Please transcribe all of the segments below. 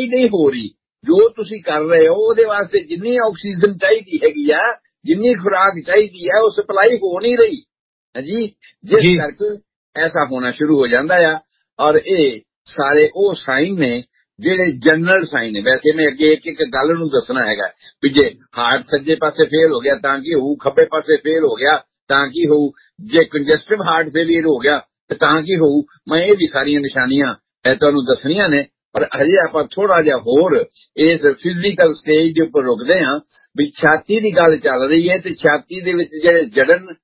Supply ਨਹੀਂ ਹੋ ਰਹੀ। ਜੋ ਤੁਸੀਂ ਕਰ ਰਹੇ ਹੋ ਉਹਦੇ ਵਾਸਤੇ ਜਿੰਨੀ ਆਕਸੀਜਨ ਚਾਹੀਦੀ ਹੈਗੀ ਆ, ਜਿੰਨੀ ਖੁਰਾਕ ਚਾਹੀਦੀ ਹੈ, ਉਹ ਸਪਲਾਈ ਹੋ ਨਹੀਂ ਰਹੀ ਹੈ ਜੀ। ਜਿਸ ਕਰਕੇ ਐਸਾ ਹੋਣਾ ਸ਼ੁਰੂ ਹੋ ਜਾਂਦਾ ਆ। ਔਰ ਇਹ ਸਾਰੇ ਉਹ ਸਾਈਨ ਨੇ ਜਿਹੜੇ ਜਨਰਲ ਸਾਈਨ ਨੇ। ਵੈਸੇ ਮੈਂ ਅੱਗੇ ਇੱਕ ਇੱਕ ਗੱਲ ਨੂੰ ਦੱਸਣਾ ਹੈਗਾ ਵੀ ਜੇ ਹਾਰਟ ਸੱਜੇ ਪਾਸੇ ਫੇਲ ਹੋ ਗਿਆ ਤਾਂ ਕੀ ਹੋਊ, ਖੱਬੇ ਪਾਸੇ ਫੇਲ ਹੋ ਗਿਆ ਤਾਂ ਕੀ ਹੋਊ, ਜੇ ਕੰਜਸਟਿਵ ਹਾਰਟ ਫੇਲੀਅਰ ਹੋ ਗਿਆ ਤਾਂ ਕੀ ਹੋਊ। ਮੈਂ ਇਹ ਵੀ ਸਾਰੀਆਂ ਨਿਸ਼ਾਨੀਆਂ ਤੁਹਾਨੂੰ ਦੱਸਣੀਆਂ ਨੇ। ਪਰ ਹਜੇ ਆਪਾਂ ਥੋੜਾ ਜਿਹਾ ਹੋਰ ਇਸ ਫਿਜ਼ੀਕਲ ਸਟੇਜ ਦੇ ਉੱਪਰ ਰੁਕਦੇ ਹਾਂ ਵੀ ਛਾਤੀ ਦੀ ਗੱਲ ਚੱਲ ਰਹੀ ਹੈ ਤੇ ਛਾਤੀ ਦੇ ਵਿੱਚ ਜਿਹੜੇ ਜੜਨ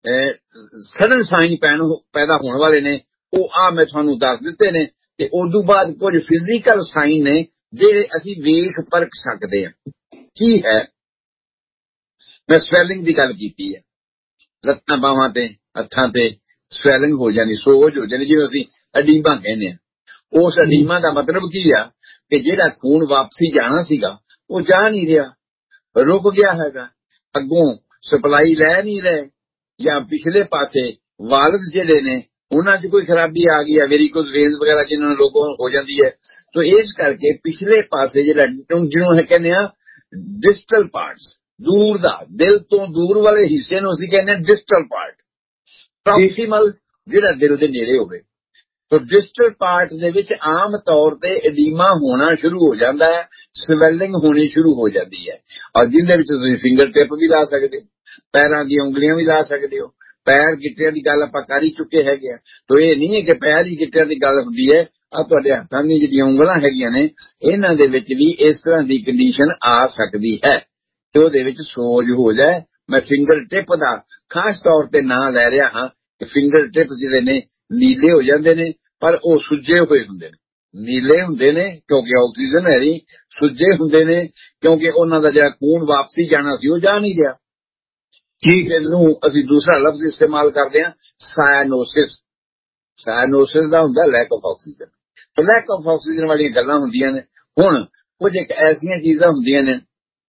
ਸਡਨ ਸਾਈਨ ਪੈਦਾ ਹੋਣ ਵਾਲੇ ਨੇ ਉਹ ਮੈਂ ਤੁਹਾਨੂੰ ਦੱਸ ਦਿੱਤੇ ਨੇ। ਤੇ ਉਦੋਂ ਬਾਅਦ ਕੁਝ ਫਿਜ਼ੀਕਲ ਸਾਈਨ ਨੇ ਜਿਹੜੇ ਅਸੀਂ ਵੇਖ ਪਰਖ ਸਕਦੇ ਹਾਂ। ਕੀ ਹੈ? ਮੈਂ ਸਵੈਲਿੰਗ ਦੀ ਗੱਲ ਕੀਤੀ ਹੈ। ਲੱਤਾਂ ਬਾਹਾਂ ਤੇ ਹੱਥਾਂ ਤੇ ਸਵੈਲਿੰਗ ਹੋ ਜਾਣੀ, ਸੋਜ ਹੋ ਜਾਣੀ, ਜਿਵੇਂ ਅਸੀਂ ਅਡੀਮਾ ਕਹਿੰਦੇ ਹਾਂ। ਉਸ ਅਡੀਮਾ ਦਾ ਮਤਲਬ ਕੀ ਆ ਕਿ ਜਿਹੜਾ ਖੂਨ ਵਾਪਸੀ ਜਾਣਾ ਸੀਗਾ ਉਹ ਜਾ ਨਹੀਂ ਰਿਹਾ, ਰੁਕ ਗਿਆ ਹੈਗਾ, ਅੱਗੋਂ ਸਪਲਾਈ ਲੈ ਨਹੀਂ ਰਹੇ, ਜਾਂ ਪਿਛਲੇ ਪਾਸੇ ਵਾਲਵ ਜਿਹੜੇ ਨੇ ਉਹਨਾਂ 'ਚ ਕੋਈ ਖਰਾਬੀ ਆ ਗਈ ਹੈ, ਵੈਰੀਕੋਜ਼ ਵੇਨਸ ਵਗੈਰਾ ਜਿਹਨਾਂ ਨੂੰ ਲੋਕਾਂ ਹੋ ਜਾਂਦੀ ਹੈ। ਤਾਂ ਇਸ ਕਰਕੇ ਪਿਛਲੇ ਪਾਸੇ ਜਿਹੜਾ ਜਿਹਨੂੰ ਕਹਿੰਦੇ ਆ ਡਿਸਟਲ ਪਾਰਟਸ, ਦੂਰ ਦਾ ਦਿਲ ਤੋਂ ਦੂਰ ਵਾਲੇ ਹਿੱਸੇ ਨੂੰ ਅਸੀਂ ਕਹਿੰਦੇ ਹਾਂ ਡਿਸਟਲ ਪਾਰਟ। ਪ੍ਰੋਕਸੀਮਲ ਜਿਹੜਾ ਦਿਲ ਦੇ ਨੇੜੇ ਹੋਵੇ। ਤਾਂ ਡਿਸਟਲ ਪਾਰਟ ਦੇ ਵਿੱਚ ਆਮ ਤੌਰ ਤੇ ਐਡੀਮਾ ਹੋਣਾ ਸ਼ੁਰੂ ਹੋ ਜਾਂਦਾ ਹੈ, ਸਵੈਲਿੰਗ ਹੋਣੀ ਸ਼ੁਰੂ ਹੋ ਜਾਂਦੀ ਹੈ। ਔਰ ਜਿਹਦੇ ਵਿੱਚ ਤੁਸੀਂ ਫਿੰਗਰ ਟਿਪ ਵੀ ਲਾ ਸਕਦੇ ਹੋ, ਪੈਰਾਂ ਦੀਆਂ ਉਂਗਲੀਆਂ ਵੀ ਲਾ ਸਕਦੇ ਹੋ। ਪੈਰ ਗਿੱਟਿਆਂ ਦੀ ਗੱਲ ਆਪਾਂ ਕਰ ਹੀ ਚੁੱਕੇ ਹੈਗੇ ਆ। ਤਾਂ ਇਹ ਨਹੀਂ ਹੈ ਕਿ ਪੈਰ ਹੀ ਗਿੱਟਿਆਂ ਦੀ ਗੱਲ ਹੁੰਦੀ ਹੈ। ਆ ਤੁਹਾਡੇ ਹੱਥਾਂ ਦੀਆਂ ਜਿਹੜੀਆਂ ਉਂਗਲਾਂ ਹੈਗੀਆਂ ਨੇ ਇਹਨਾਂ ਦੇ ਵਿੱਚ ਵੀ ਇਸ ਤਰ੍ਹਾਂ ਦੀ ਕੰਡੀਸ਼ਨ ਆ ਸਕਦੀ ਹੈ ਤੇ ਉਹਦੇ ਵਿੱਚ ਸੋਜ ਹੋ ਜਾਏ। ਮੈਂ ਫਿੰਗਰ ਟਿਪ ਦਾ ਖਾਸ ਤੌਰ ਤੇ ਨਾਂ ਲੈ ਰਿਹਾ ਹਾਂ ਕਿ ਫਿੰਗਰ ਟਿਪ ਜਿਹੜੇ ਨੇ ਨੀਲੇ ਹੋ ਜਾਂਦੇ ਨੇ, ਪਰ ਉਹ ਸੁੱਜੇ ਹੋਏ ਹੁੰਦੇ ਨੇ। ਨੀਲੇ ਹੁੰਦੇ ਨੇ ਕਿਉਂਕਿ ਆਕਸੀਜਨ ਹੈ ਨਹੀਂ, ਸੁੱਜੇ ਹੁੰਦੇ ਨੇ ਕਿਉਂਕਿ ਉਹਨਾਂ ਦਾ ਜਿਹੜਾ ਖੂਨ ਵਾਪਸੀ ਜਾਣਾ ਸੀ ਉਹ ਜਾ ਨਹੀਂ ਰਿਹਾ। ਠੀਕ ਹੈ, ਇਹਨੂੰ ਅਸੀਂ ਦੂਸਰਾ ਲਫ਼ਜ਼ ਇਸਤੇਮਾਲ ਕਰਦੇ ਹਾਂ ਸਾਇਨੋਸਿਸ। ਸਾਇਨੋਸਿਸ ਦਾ ਹੁੰਦਾ lack of oxygen. Lack of oxygen ਵਾਲੀਆਂ ਗੱਲਾਂ ਹੁੰਦੀਆਂ ਨੇ। ਹੁਣ ਕੁਝ ਇੱਕ ਐਸੀਆਂ ਚੀਜ਼ਾਂ ਹੁੰਦੀਆਂ ਨੇ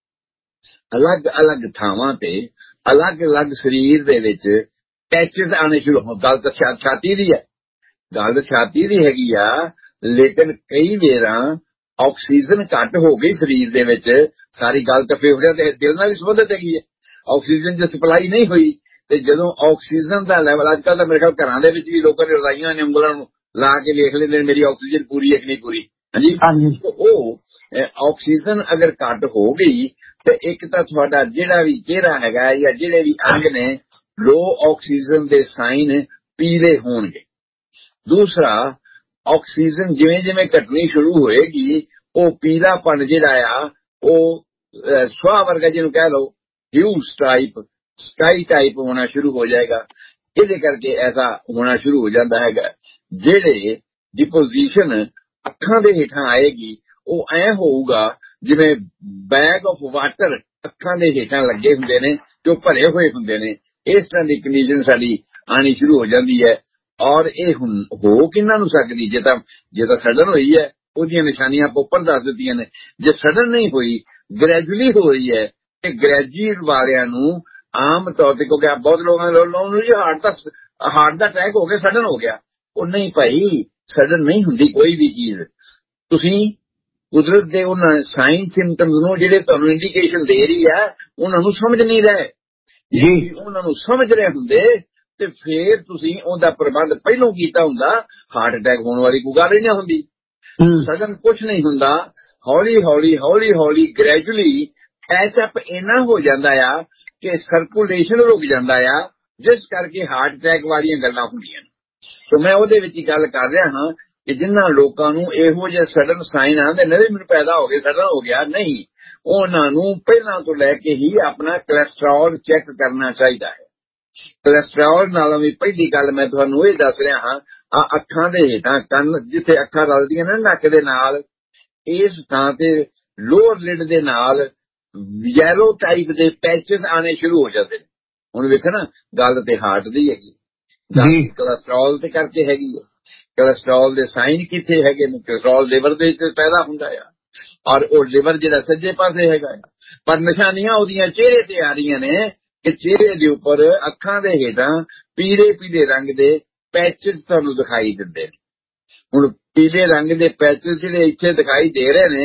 ਅਲੱਗ-ਅਲੱਗ ਥਾਵਾਂ ਤੇ ਅਲੱਗ-ਅਲੱਗ ਸਰੀਰ ਦੇ ਵਿੱਚ ਪੈਚਸ ਆਣੇ ਸ਼ੁਰੂ ਹੋ। ਗੱਲ ਤਾਂ ਛਾਤੀ ਦੀ ਹੈ, ਗੱਲ ਛਾਤੀ ਦੀ ਹੈਗੀ ਆ, ਲੇਕਿਨ ਕਈ ਵੇਰਾਂ ਆਕਸੀਜਨ ਘੱਟ ਹੋ ਗਈ ਸਰੀਰ ਦੇ ਵਿੱਚ। ਸਾਰੀ ਗੱਲ ਤਾਂ ਫੇਫੜਿਆਂ ਤੇ ਦਿਲ ਨਾਲ ਵੀ ਸੰਬੰਧਿਤ ਹੈਗੀ ਹੈ। ਆਕਸੀਜਨ ਜੇ ਸਪਲਾਈ ਨਹੀਂ ਹੋਈ ਤੇ ਜਦੋਂ ਆਕਸੀਜਨ ਦਾ ਲੈਵਲ, ਅੱਜ ਕੱਲ੍ਹ ਤਾਂ ਮੇਰੇ ਖਿਆਲ ਘਰਾਂ ਦੇ ਵਿੱਚ ਵੀ ਲੋਕਾਂ ਨੇ ਲਗਾਈਆਂ ਨੇ ਉਂਗਲਾਂ ਨੂੰ ਲਾ ਕੇ ਵੇਖ ਲੈਂਦੇ ਨੇ ਮੇਰੀ ਆਕਸੀਜਨ ਪੂਰੀ ਹੈ ਕਿ ਨਹੀਂ ਪੂਰੀ। ਹਾਂਜੀ, ਉਹ ਆਕਸੀਜਨ ਅਗਰ ਘੱਟ ਹੋ ਗਈ ਤੇ ਇੱਕ ਤਾਂ ਤੁਹਾਡਾ ਜਿਹੜਾ ਵੀ ਚਿਹਰਾ ਹੈਗਾ ਜਾਂ ਜਿਹੜੇ ਵੀ ਅੰਗ ਨੇ ਲੋ ਆਕਸੀਜਨ ਦੇ ਸਾਈਨ ਪੀਲੇ ਹੋਣਗੇ। ਦੂਸਰਾ, ਆਕਸੀਜਨ ਜਿਵੇਂ ਜਿਵੇਂ ਘਟਣੀ ਸ਼ੁਰੂ ਹੋਏਗੀ ਉਹ ਪੀਲਾਪਣ ਜਿਹੜਾ ਆ ਉਹ ਸੁਆਹ ਵਰਗਾ ਜਿਹਨੂੰ ਕਹਿ ਲਓ ਹਿਊਸ ਟਾਈਪ, ਸਕਾਈ ਟਾਈਪ ਹੋਣਾ ਸ਼ੁਰੂ ਹੋ ਜਾਏਗਾ। ਇਹਦੇ ਕਰਕੇ ਐਸਾ ਹੋਣਾ ਸ਼ੁਰੂ ਹੋ ਜਾਂਦਾ ਹੈਗਾ। ਜਿਹੜੇ ਡਿਪੋਜੀਸ਼ਨ ਅੱਖਾਂ ਦੇ ਹੇਠਾਂ ਆਏਗੀ ਉਹ ਐ ਹੋਊਗਾ ਜਿਵੇਂ ਬੈਗ ਆਫ ਵਾਟਰ ਅੱਖਾਂ ਦੇ ਹੇਠਾਂ ਲੱਗੇ ਹੁੰਦੇ ਨੇ ਜੋ ਭਰੇ ਹੋਏ ਹੁੰਦੇ ਨੇ। ਇਸ ਤਰ੍ਹਾਂ ਦੀ ਕੰਡੀਸ਼ਨ ਸਾਡੀ ਆਣੀ ਸ਼ੁਰੂ ਹੋ ਜਾਂਦੀ ਹੈ। ਔਰ ਇਹ ਹੋ ਕਿੰਨਾ ਨੂੰ ਸਕਦੀ, ਜੇ ਤਾਂ ਸਡਨ ਹੋਈ ਹੈ ਉਹਦੀਆਂ ਨਿਸ਼ਾਨੀਆਂ ਆਪਾਂ ਉੱਪਰ ਦੱਸ ਦਿੱਤੀਆਂ ਨੇ। ਜੇ ਸਡਨ ਨਹੀਂ ਹੋਈ, ਗ੍ਰੈਜੂਅਲੀ ਹੋ ਰਹੀ ਹੈ ਤੇ ਗ੍ਰੈਜੂਅਲ ਵਾਲਿਆਂ ਨੂੰ ਆਮ ਤੌਰ ਤੇ, ਕਿਉਂਕਿ ਬਹੁਤ ਲੋਕਾਂ ਨੂੰ ਜੀ ਹਾਰਟ ਦਾ ਅਟੈਕ ਹੋ ਗਿਆ, ਸਡਨ ਹੋ ਗਿਆ। ਉਹ ਨਹੀਂ ਭਾਈ, ਸਡਨ ਨਹੀਂ ਹੁੰਦੀ ਕੋਈ ਵੀ ਚੀਜ਼। ਤੁਸੀਂ ਕੁਦਰਤ ਦੇ ਉਹਨਾਂ ਸਾਈਨ ਸਿੰਪਟਮਸ ਨੂੰ ਜਿਹੜੇ ਤੁਹਾਨੂੰ ਇੰਡੀਕੇਸ਼ਨ ਦੇ ਰਹੀ ਹੈ ਉਹਨਾਂ ਨੂੰ ਸਮਝ ਨਹੀਂ ਰਹੇ ਜੀ। ਉਹਨਾਂ ਨੂੰ ਸਮਝ ਰਹੇ ਹੁੰਦੇ ਤੇ ਫੇਰ ਤੁਸੀਂ ਉਹਦਾ ਪ੍ਰਬੰਧ ਪਹਿਲੋਂ ਕੀਤਾ ਹੁੰਦਾ, ਹਾਰਟ ਅਟੈਕ ਹੋਣ ਵਾਲੀ ਕੋਈ ਗੱਲ ਹੀ ਨਾ ਹੁੰਦੀ। ਸਡਨ ਕੁਛ ਨਹੀਂ ਹੁੰਦਾ, ਹੌਲੀ ਹੌਲੀ ਗ੍ਰੈਜੂਅਲੀ ਪੈਚਅਪ ਇੰਨਾ ਹੋ ਜਾਂਦਾ ਆ ਕਿ ਸਰਕੂਲੇਸ਼ਨ ਰੁਕ ਜਾਂਦਾ ਆ, ਜਿਸ ਕਰਕੇ ਹਾਰਟ ਅਟੈਕ ਵਾਲੀਆਂ ਗੱਲਾਂ ਹੁੰਦੀਆਂ ਨੇ। ਸੋ ਮੈਂ ਉਹਦੇ ਵਿੱਚ ਹੀ ਗੱਲ ਕਰ ਰਿਹਾ ਹਾਂ ਕਿ ਜਿਨ੍ਹਾਂ ਲੋਕਾਂ ਨੂੰ ਇਹੋ ਜਿਹੇ ਸਡਨ ਸਾਈਨ ਆਉਂਦੇ ਨੇ ਵੀ ਮੈਨੂੰ ਪੈਦਾ ਹੋ ਗਏ, ਸਡਨ ਹੋ ਗਿਆ, ਨਹੀਂ, ਉਹਨਾਂ ਨੂੰ ਪਹਿਲਾਂ ਤੋਂ ਲੈ ਕੇ ਹੀ ਆਪਣਾ ਕੋਲੈਸਟਰੋਲ ਚੈੱਕ ਕਰਨਾ ਚਾਹੀਦਾ ਹੈ। ਕੋਲੈਸਟਰੋਲ ਨਾਲੋਂ ਵੀ ਪਹਿਲੀ ਗੱਲ ਮੈਂ ਤੁਹਾਨੂੰ ਇਹ ਦੱਸ ਰਿਹਾ ਹਾਂ, ਅੱਖਾਂ ਦੇ ਹੇਠਾਂ ਕੰਨ ਜਿੱਥੇ ਅੱਖਾਂ ਰਲਦੀਆਂ ਨੇ ਨੱਕ ਦੇ ਨਾਲ, ਇਸ ਥਾਂ ਤੇ ਲੋਅਰ ਲਿਡ ਦੇ ਨਾਲ ਯੈਲੋ ਟਾਈਪ ਦੇ ਪੈਚਸ ਆਣੇ ਸ਼ੁਰੂ ਹੋ ਜਾਂਦੇ ਨੇ। ਹੁਣ ਵੇਖੋ ਨਾ, ਗੱਲ ਤੇ ਹਾਰਟ ਦੀ ਹੈਗੀ, ਗੱਲ ਕੋਲੈਸਟਰੋਲ ਤੇ ਕਰਕੇ ਹੈਗੀ ਹੈ। ਕੋਲੈਸਟਰੋਲ ਦੇ ਸਾਈਨ ਕਿੱਥੇ ਹੈਗੇ ਨੇ? ਕੋਲੈਸਟਰੋਲ ਲਿਵਰ ਦੇ ਵਿੱਚ ਪੈਦਾ ਹੁੰਦਾ ਆ, ਔਰ ਉਹ ਲਿਵਰ ਜਿਹੜਾ ਸੱਜੇ ਪਾਸੇ ਹੈਗਾ ਆ। ਪਰ ਨਿਸ਼ਾਨੀਆਂ ਉਹਦੀਆਂ ਚਿਹਰੇ ਤੇ ਆ ਰਹੀਆਂ ਨੇ ਕਿ ਚਿਹਰੇ ਦੇ ਉੱਪਰ ਅੱਖਾਂ ਦੇ ਹੇਠਾਂ ਪੀਲੇ ਰੰਗ ਦੇ ਪੈਚਸ ਤੁਹਾਨੂੰ ਦਿਖਾਈ ਦਿੰਦੇ ਨੇ। ਹੁਣ ਪੀਲੇ ਰੰਗ ਦੇ ਪੈਚਸ ਜਿਹੜੇ ਇੱਥੇ ਦਿਖਾਈ ਦੇ ਰਹੇ ਨੇ